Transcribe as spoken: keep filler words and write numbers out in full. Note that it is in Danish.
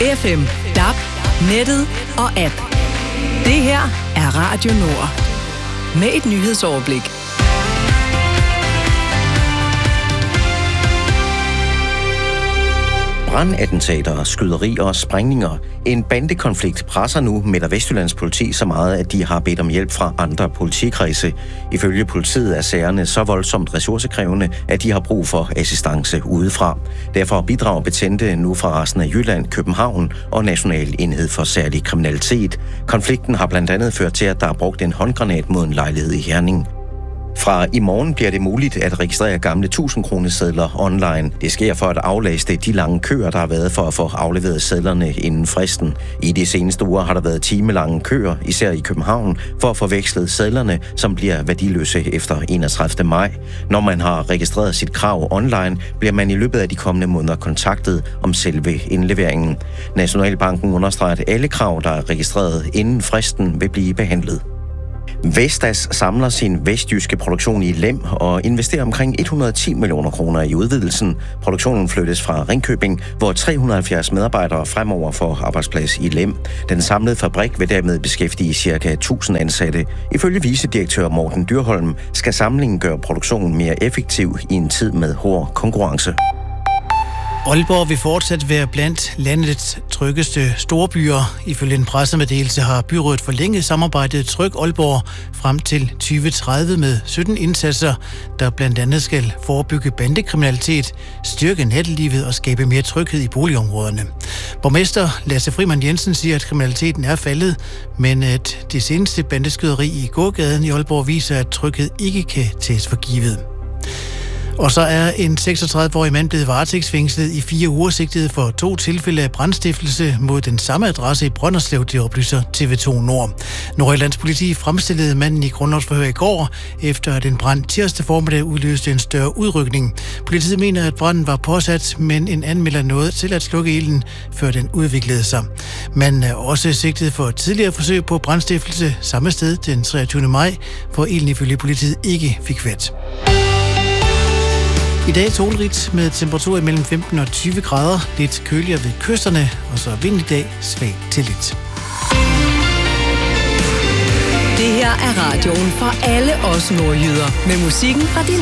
F M, D A B, nettet og app. Det her er Radio Nord. Med et nyhedsoverblik. Brandattentater, skyderier og sprængninger. En bandekonflikt presser nu Midt- og Vestjyllands politi så meget, at de har bedt om hjælp fra andre politikredse. Ifølge politiet er sagerne så voldsomt ressourcekrævende, at de har brug for assistance udefra. Derfor bidrager betjente nu fra resten af Jylland, København og National Enhed for Særlig Kriminalitet. Konflikten har blandt andet ført til, at der er brugt en håndgranat mod en lejlighed i Herning. Fra i morgen bliver det muligt at registrere gamle tusind-kronesedler online. Det sker for at aflaste de lange køer, der har været for at få afleveret sedlerne inden fristen. I de seneste uger har der været timelange køer, især i København, for at få vekslet sedlerne, som bliver værdiløse efter enogtredivte maj. Når man har registreret sit krav online, bliver man i løbet af de kommende måneder kontaktet om selve indleveringen. Nationalbanken understreger, at alle krav, der er registreret inden fristen, vil blive behandlet. Vestas samler sin vestjyske produktion i Lem og investerer omkring et hundrede og ti millioner kroner i udvidelsen. Produktionen flyttes fra Ringkøbing, hvor tre hundrede og halvfjerds medarbejdere fremover får arbejdsplads i Lem. Den samlede fabrik vil dermed beskæftige ca. tusind ansatte. Ifølge vicedirektør Morten Dyrholm skal samlingen gøre produktionen mere effektiv i en tid med hård konkurrence. Aalborg vil fortsat være blandt landets tryggeste storbyer. Ifølge en pressemeddelelse har byrådet forlænget samarbejdet Tryg Aalborg frem til tyve tredive med sytten indsatser, der blandt andet skal forebygge bandekriminalitet, styrke nattelivet og skabe mere tryghed i boligområderne. Borgmester Lasse Frimann Jensen siger, at kriminaliteten er faldet, men at det seneste bandeskyderi i gågaden i Aalborg viser, at tryghed ikke kan tages for givet. Og så er en seksogtredive-årig mand blevet varetægtsfængslet i fire uger sigtet for to tilfælde af brandstiftelse mod den samme adresse i Brønderslev, det oplyser T V to Nord. Nordjyllands politi fremstillede manden i grundlovsforhør i går, efter at en brand tirsdag formiddag udløste en større udrykning. Politiet mener, at branden var påsat, men en anmelder nåede til at slukke ilden, før den udviklede sig. Manden er også sigtet for tidligere forsøg på brandstiftelse samme sted den treogtyvende maj, hvor ilden ifølge politiet ikke fik fat. I dag solrigt med temperaturer imellem femten og tyve grader, lidt køligere ved kysterne, og så vind i dag svag til lidt. Det her er radioen for alle os nordjyder, med musikken fra din